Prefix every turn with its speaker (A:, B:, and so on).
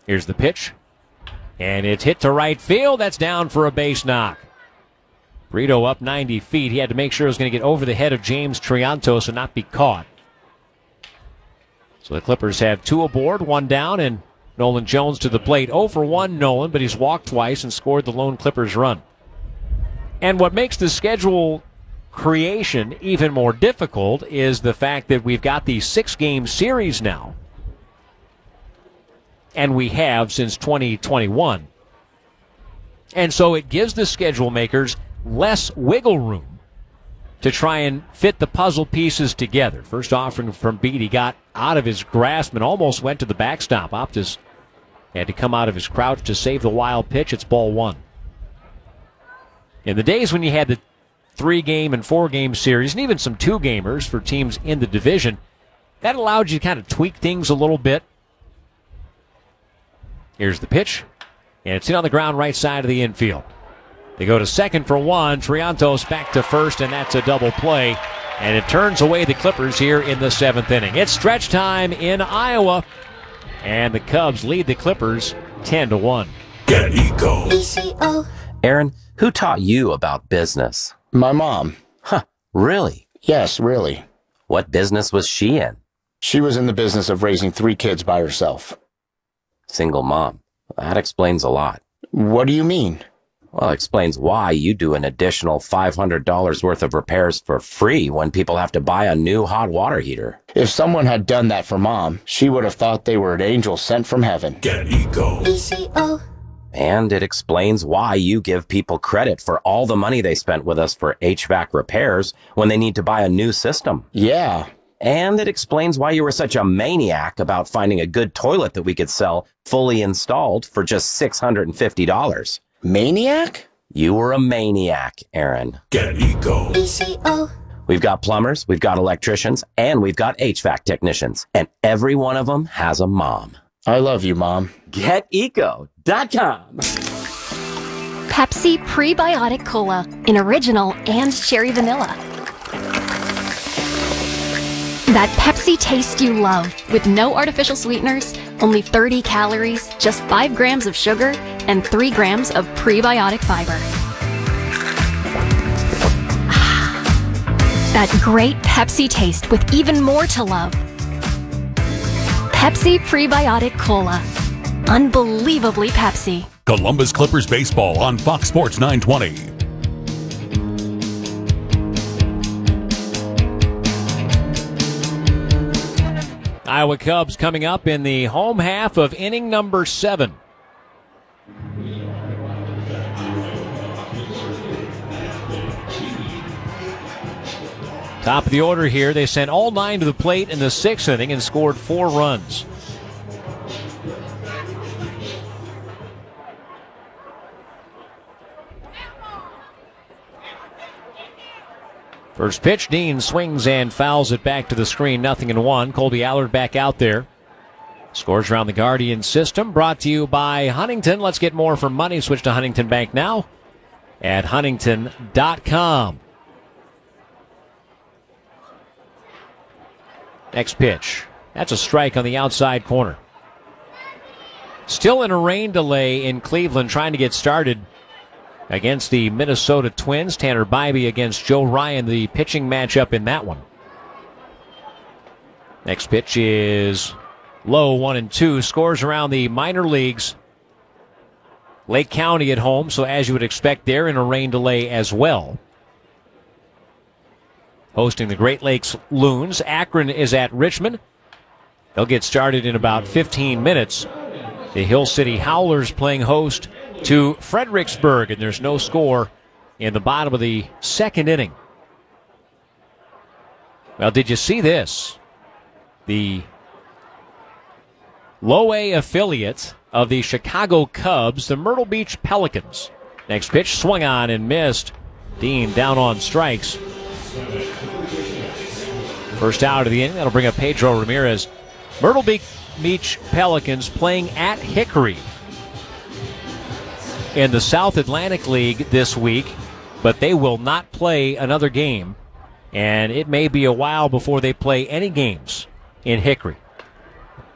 A: Here's the pitch. And it's hit to right field. That's down for a base knock. Brito up 90 feet. He had to make sure it was going to get over the head of James Triantos and not be caught. So the Clippers have 2 aboard, 1 down, and Nolan Jones to the plate. 0 for 1 Nolan, but he's walked twice and scored the lone Clippers run. And what makes the schedule creation even more difficult is the fact that we've got the 6-game series now. And we have since 2021. And so it gives the schedule makers less wiggle room to try and fit the puzzle pieces together. First offering from Beatty got out of his grasp and almost went to the backstop. Optus had to come out of his crouch to save the wild pitch. It's ball 1. In the days when you had the 3-game and 4-game series, and even some 2-gamers for teams in the division, that allowed you to kind of tweak things a little bit. Here's the pitch, and it's hit on the ground right side of the infield. They go to second for 1. Triantos back to first, and that's a double play. And it turns away the Clippers here in the 7th inning. It's stretch time in Iowa, and the Cubs lead the Clippers 10-1.
B: Get Eco.
C: Aaron, who taught you about business?
D: My mom.
C: Huh, really?
D: Yes, really.
C: What business was she in?
D: She was in the business of raising 3 kids by herself.
C: Single mom. That explains a lot.
D: What do you mean?
C: Well, it explains why you do an additional $500 worth of repairs for free when people have to buy a new hot water heater.
D: If someone had done that for Mom, she would have thought they were an angel sent from heaven.
B: Get Eco.
C: And it explains why you give people credit for all the money they spent with us for HVAC repairs when they need to buy a new system.
D: Yeah.
C: And it explains why you were such a maniac about finding a good toilet that we could sell fully installed for just $650.
D: Maniac?
C: You were a maniac, Aaron.
B: Get Eco.
C: We've got plumbers, we've got electricians, and we've got HVAC technicians. And every one of them has a mom.
D: I love you, Mom.
C: GetEco.com.
E: Pepsi Prebiotic Cola in original and cherry vanilla. That Pepsi taste you love with no artificial sweeteners, only 30 calories, just 5 grams of sugar, and 3 grams of prebiotic fiber. That great Pepsi taste with even more to love. Pepsi Prebiotic Cola. Unbelievably Pepsi.
B: Columbus Clippers baseball on Fox Sports 920.
A: Iowa Cubs coming up in the home half of inning number 7. Top of the order here. They sent all 9 to the plate in the 6th inning and scored 4 runs. First pitch, Dean swings and fouls it back to the screen, 0-1. Colby Allard back out there. Scores around the Guardian system, brought to you by Huntington. Let's get more for money. Switch to Huntington Bank now at huntington.com. Next pitch. That's a strike on the outside corner. Still in a rain delay in Cleveland, trying to get started against the Minnesota Twins. Tanner Bybee against Joe Ryan, the pitching matchup in that one. Next pitch is low, 1-2. Scores around the minor leagues. Lake County at home, so as you would expect, they're in a rain delay as well. Hosting the Great Lakes Loons. Akron is at Richmond. They'll get started in about 15 minutes. The Hill City Howlers playing host to Fredericksburg, and there's no score in the bottom of the 2nd inning. Well, did you see this? The low A affiliate of the Chicago Cubs, the Myrtle Beach Pelicans. Next pitch, swung on and missed. Dean down on strikes. First out of the inning, that'll bring up Pedro Ramirez. Myrtle Beach Pelicans playing at Hickory in the South Atlantic League this week, but they will not play another game, and it may be a while before they play any games in Hickory.